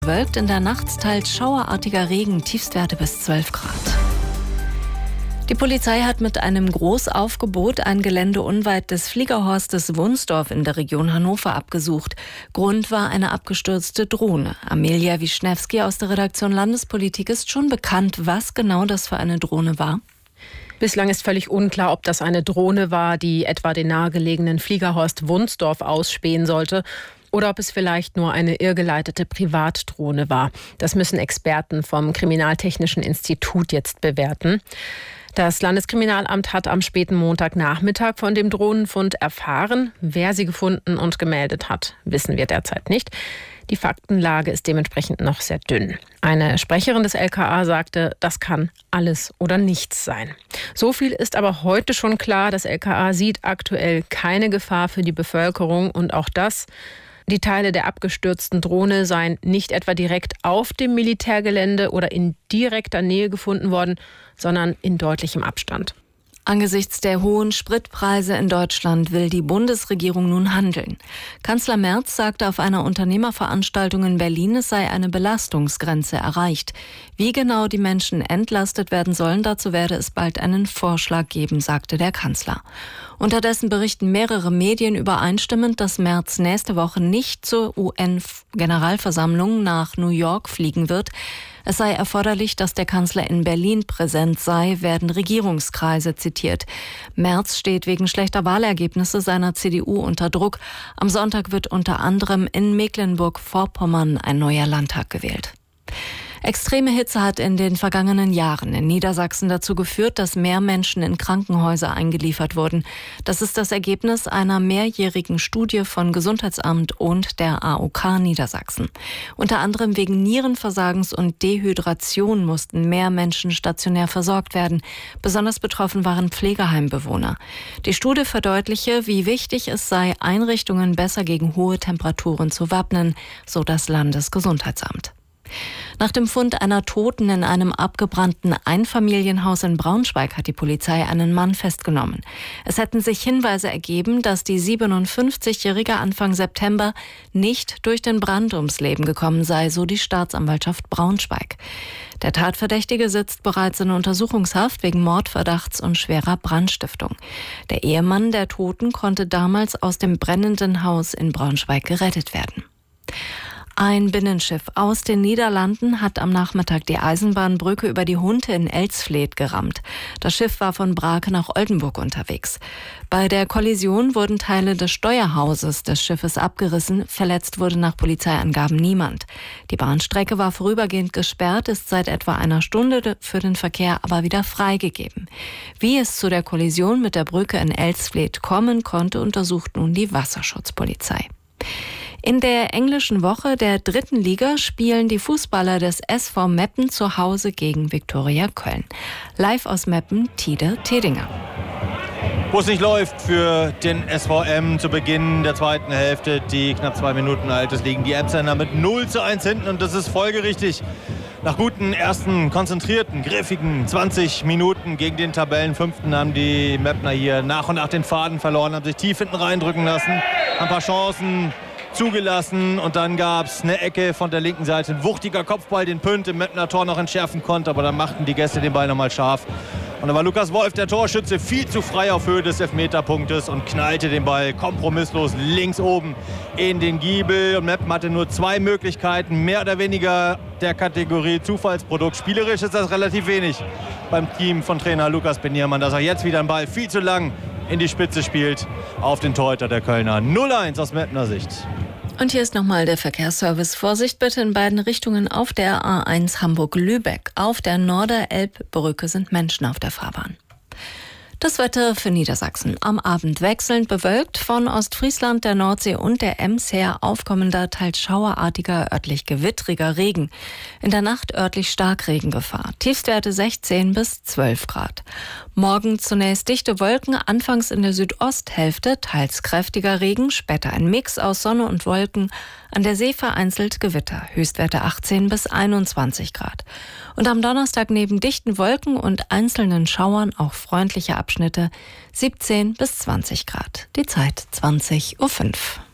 Bewölkt, in der Nacht teils schauerartiger Regen, Tiefstwerte bis 12 Grad. Die Polizei hat mit einem Großaufgebot ein Gelände unweit des Fliegerhorstes Wunsdorf in der Region Hannover abgesucht. Grund war eine abgestürzte Drohne. Amelia Wischnewski aus der Redaktion Landespolitik. Ist schon bekannt, was genau das für eine Drohne war? Bislang ist völlig unklar, ob das eine Drohne war, die etwa den nahegelegenen Fliegerhorst Wunsdorf ausspähen sollte, oder ob es vielleicht nur eine irrgeleitete Privatdrohne war. Das müssen Experten vom Kriminaltechnischen Institut jetzt bewerten. Das Landeskriminalamt hat am späten Montagnachmittag von dem Drohnenfund erfahren. Wer sie gefunden und gemeldet hat, wissen wir derzeit nicht. Die Faktenlage ist dementsprechend noch sehr dünn. Eine Sprecherin des LKA sagte, das kann alles oder nichts sein. So viel ist aber heute schon klar. Das LKA sieht aktuell keine Gefahr für die Bevölkerung und auch das: Die Teile der abgestürzten Drohne seien nicht etwa direkt auf dem Militärgelände oder in direkter Nähe gefunden worden, sondern in deutlichem Abstand. Angesichts der hohen Spritpreise in Deutschland will die Bundesregierung nun handeln. Kanzler Merz sagte auf einer Unternehmerveranstaltung in Berlin, es sei eine Belastungsgrenze erreicht. Wie genau die Menschen entlastet werden sollen, dazu werde es bald einen Vorschlag geben, sagte der Kanzler. Unterdessen berichten mehrere Medien übereinstimmend, dass Merz nächste Woche nicht zur UN-Generalversammlung nach New York fliegen wird. Es sei erforderlich, dass der Kanzler in Berlin präsent sei, werden Regierungskreise zitiert. Merz steht wegen schlechter Wahlergebnisse seiner CDU unter Druck. Am Sonntag wird unter anderem in Mecklenburg-Vorpommern ein neuer Landtag gewählt. Extreme Hitze hat in den vergangenen Jahren in Niedersachsen dazu geführt, dass mehr Menschen in Krankenhäuser eingeliefert wurden. Das ist das Ergebnis einer mehrjährigen Studie von Gesundheitsamt und der AOK Niedersachsen. Unter anderem wegen Nierenversagens und Dehydration mussten mehr Menschen stationär versorgt werden. Besonders betroffen waren Pflegeheimbewohner. Die Studie verdeutliche, wie wichtig es sei, Einrichtungen besser gegen hohe Temperaturen zu wappnen, so das Landesgesundheitsamt. Nach dem Fund einer Toten in einem abgebrannten Einfamilienhaus in Braunschweig hat die Polizei einen Mann festgenommen. Es hätten sich Hinweise ergeben, dass die 57-Jährige Anfang September nicht durch den Brand ums Leben gekommen sei, so die Staatsanwaltschaft Braunschweig. Der Tatverdächtige sitzt bereits in Untersuchungshaft wegen Mordverdachts und schwerer Brandstiftung. Der Ehemann der Toten konnte damals aus dem brennenden Haus in Braunschweig gerettet werden. Ein Binnenschiff aus den Niederlanden hat am Nachmittag die Eisenbahnbrücke über die Hunte in Elsfleth gerammt. Das Schiff war von Brake nach Oldenburg unterwegs. Bei der Kollision wurden Teile des Steuerhauses des Schiffes abgerissen. Verletzt wurde nach Polizeiangaben niemand. Die Bahnstrecke war vorübergehend gesperrt, ist seit etwa einer Stunde für den Verkehr aber wieder freigegeben. Wie es zu der Kollision mit der Brücke in Elsfleth kommen konnte, untersucht nun die Wasserschutzpolizei. In der englischen Woche der 3. Liga spielen die Fußballer des SV Meppen zu Hause gegen Viktoria Köln. Live aus Meppen, Tide Tedinger. Wo es nicht läuft für den SVM zu Beginn der zweiten Hälfte, die knapp 2 Minuten alt ist, liegen die Emsländer mit 0:1 hinten und das ist folgerichtig. Nach guten ersten, konzentrierten, griffigen 20 Minuten gegen den Tabellenfünften haben die Meppner hier nach und nach den Faden verloren, haben sich tief hinten reindrücken lassen, haben ein paar Chancen zugelassen und dann gab es eine Ecke von der linken Seite. Ein wuchtiger Kopfball, den Pünd im Meppner Tor noch entschärfen konnte, aber dann machten die Gäste den Ball nochmal scharf. Und dann war Lukas Wolf, der Torschütze, viel zu frei auf Höhe des Elfmeterpunktes und knallte den Ball kompromisslos links oben in den Giebel. Und Meppen hatte nur 2 Möglichkeiten, mehr oder weniger der Kategorie Zufallsprodukt. Spielerisch ist das relativ wenig beim Team von Trainer Lukas Beniermann, dass er jetzt wieder einen Ball viel zu lang in die Spitze spielt auf den Torhüter der Kölner. 0:1 aus Meppner Sicht. Und hier ist nochmal der Verkehrsservice. Vorsicht bitte in beiden Richtungen auf der A1 Hamburg-Lübeck. Auf der Norderelbbrücke sind Menschen auf der Fahrbahn. Das Wetter für Niedersachsen. Am Abend wechselnd bewölkt, von Ostfriesland, der Nordsee und der Ems her aufkommender, teils schauerartiger, örtlich gewittriger Regen. In der Nacht örtlich Starkregengefahr. Tiefstwerte 16 bis 12 Grad. Morgen zunächst dichte Wolken, anfangs in der Südosthälfte, teils kräftiger Regen, später ein Mix aus Sonne und Wolken. An der See vereinzelt Gewitter, Höchstwerte 18 bis 21 Grad. Und am Donnerstag neben dichten Wolken und einzelnen Schauern auch freundliche Abschnitte, 17 bis 20 Grad. Die Zeit 20:05 Uhr.